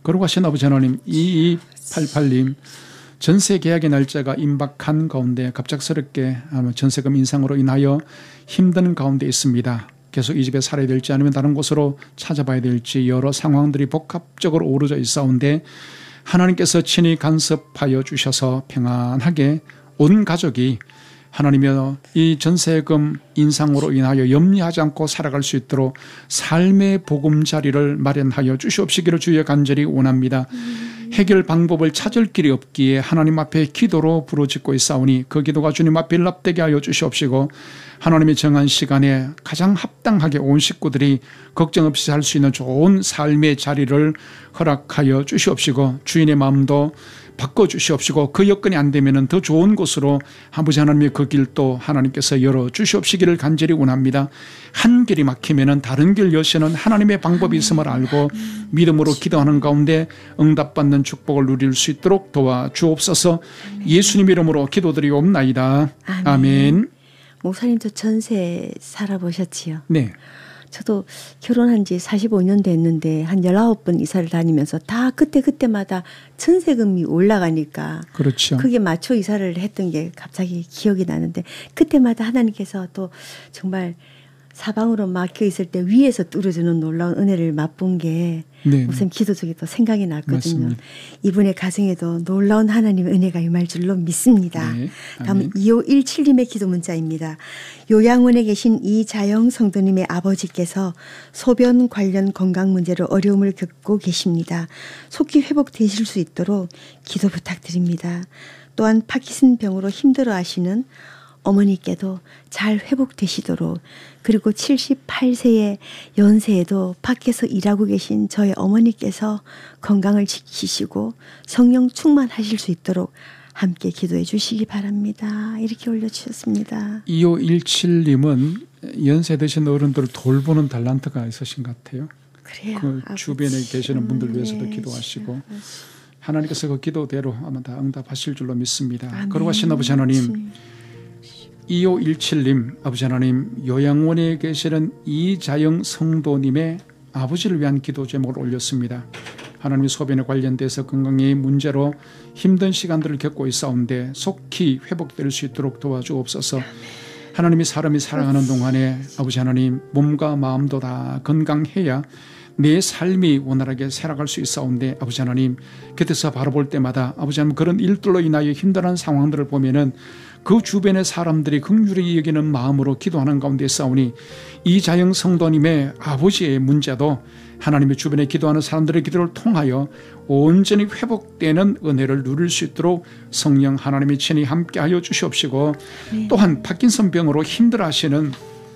거룩하신 아버지 하나님, 2288님 전세 계약의 날짜가 임박한 가운데 갑작스럽게 전세금 인상으로 인하여 힘든 가운데 있습니다. 계속 이 집에 살아야 될지 아니면 다른 곳으로 찾아봐야 될지 여러 상황들이 복합적으로 오르져 있사온데 하나님께서 친히 간섭하여 주셔서 평안하게 온 가족이 하나님이여 이 전세금 인상으로 인하여 염려하지 않고 살아갈 수 있도록 삶의 보금자리를 마련하여 주시옵시기를 주여 간절히 원합니다. 해결 방법을 찾을 길이 없기에 하나님 앞에 기도로 부르짖고 있사오니 그 기도가 주님 앞에 일납되게 하여 주시옵시고 하나님이 정한 시간에 가장 합당하게 온 식구들이 걱정 없이 살 수 있는 좋은 삶의 자리를 허락하여 주시옵시고 주인의 마음도 바꿔주시옵시고 그 여건이 안 되면 더 좋은 곳으로 아버지 하나님의 그 길도 하나님께서 열어주시옵시기를 간절히 원합니다. 한 길이 막히면 다른 길 여시는 하나님의 방법이 있음을 알고 믿음으로 기도하는 가운데 응답받는 축복을 누릴 수 있도록 도와주옵소서. 예수님 이름으로 기도드리옵나이다. 아멘. 목사님도 전세 살아보셨지요? 네. 저도 결혼한 지 45년 됐는데 한 19번 이사를 다니면서 다 그때마다 전세금이 올라가니까 그렇죠. 그게 맞춰 이사를 했던 게 갑자기 기억이 나는데 그때마다 하나님께서 또 정말 사방으로 막혀 있을 때 위에서 뚫어주는 놀라운 은혜를 맛본 게 무슨 기도 중에 또 생각이 났거든요. 맞습니다. 이분의 가정에도 놀라운 하나님의 은혜가 임할 줄로 믿습니다. 네. 다음은 2517님의 기도 문자입니다. 요양원에 계신 이자영 성도님의 아버지께서 소변 관련 건강 문제로 어려움을 겪고 계십니다. 속히 회복되실 수 있도록 기도 부탁드립니다. 또한 파킨슨병으로 힘들어하시는 어머니께도 잘 회복되시도록 그리고 78세의 연세에도 밖에서 일하고 계신 저희 어머니께서 건강을 지키시고 성령 충만하실 수 있도록 함께 기도해 주시기 바랍니다. 이렇게 올려주셨습니다. 2517님은 연세 드신 어른들을 돌보는 달란트가 있으신 것 같아요. 그래요. 그 주변에 계시는 분들 위해서도 기도하시고 하나님께서 그 기도대로 아마 다 응답하실 줄로 믿습니다. 거룩하신 아버지 하나님 2517님 아버지 하나님 요양원에 계시는 이자영 성도님의 아버지를 위한 기도 제목을 올렸습니다. 하나님의 소변에 관련돼서 건강의 문제로 힘든 시간들을 겪고 있사온데 속히 회복될 수 있도록 도와주옵소서. 하나님이 사람이 살아가는 동안에 아버지 하나님 몸과 마음도 다 건강해야 내 삶이 원활하게 살아갈 수 있사온데 아버지 하나님 곁에서 바라볼 때마다 아버지 하나님 그런 일들로 인하여 힘들어하는 상황들을 보면은 그 주변의 사람들이 긍휼히 여기는 마음으로 기도하는 가운데 싸우니 이자영 성도님의 아버지의 문제도 하나님의 주변에 기도하는 사람들의 기도를 통하여 온전히 회복되는 은혜를 누릴 수 있도록 성령 하나님이 친히 함께하여 주시옵시고 또한 파킨슨병으로 힘들어하시는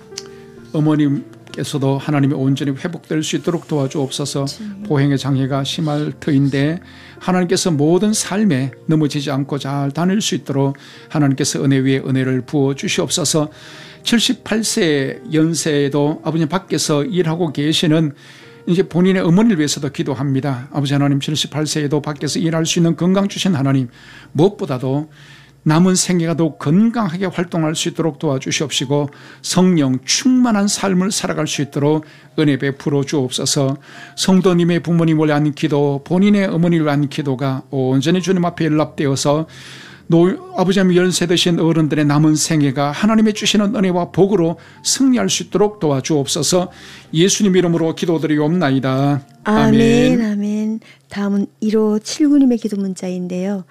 어머님께서도 하나님이 온전히 회복될 수 있도록 도와주옵소서. 보행의 장애가 심할 터인데 하나님께서 모든 삶에 넘어지지 않고 잘 다닐 수 있도록 하나님께서 은혜 위에 은혜를 부어 주시옵소서. 78세 연세에도 아버님 밖에서 일하고 계시는 이제 본인의 어머니를 위해서도 기도합니다. 아버지 하나님 78세에도 밖에서 일할 수 있는 건강 주신 하나님 무엇보다도 남은 생애가 더욱 건강하게 활동할 수 있도록 도와주시옵시고 성령 충만한 삶을 살아갈 수 있도록 은혜 베풀어 주옵소서. 성도님의 부모님을 위한 기도 본인의 어머니를 위한 기도가 온전히 주님 앞에 연락되어서 아버지 하나님 연세 드신 어른들의 남은 생애가 하나님의 주시는 은혜와 복으로 승리할 수 있도록 도와주옵소서. 예수님 이름으로 기도드리옵나이다. 아멘. 아멘. 다음은 1579님의 기도 문자인데요.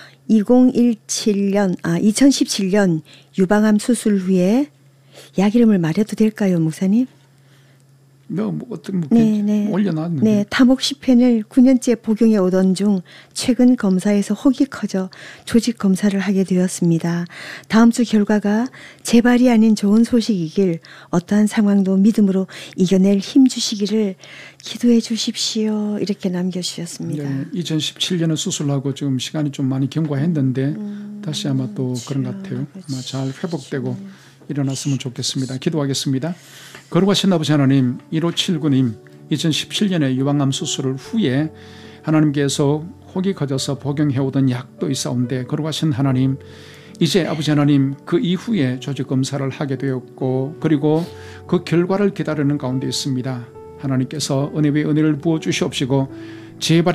2017년 유방암 수술 후에 약 이름을 말해도 될까요, 목사님? 올려놨는데. 네, 타목시펜을 9년째 복용해 오던 중 최근 검사에서 혹이 커져 조직 검사를 하게 되었습니다. 다음 주 결과가 재발이 아닌 좋은 소식이길 어떠한 상황도 믿음으로 이겨낼 힘 주시기를 기도해 주십시오. 이렇게 남겨주셨습니다. 네, 2017년에 수술하고 지금 시간이 좀 많이 경과했는데 다시 아마 또 그런 것 같아요. 아마 잘 회복되고 일어났으면 좋겠습니다. 기도하겠습니다. 거룩하신 아버지 하나님 1579님 2017년에 유방암 수술을 후에 하나님께서 혹이 커져서 복용해오던 약도 있사온데 거룩하신 하나님 이제 아버지 하나님 그 이후에 조직검사를 하게 되었고 그리고 그 결과를 기다리는 가운데 있습니다. 하나님께서 은혜 위에 은혜를 부어주시옵시고 재발